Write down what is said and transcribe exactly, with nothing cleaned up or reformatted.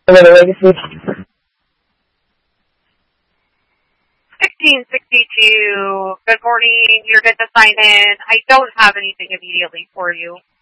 sixteen sixty-two, good morning, you're good to sign in. I don't have anything immediately for you.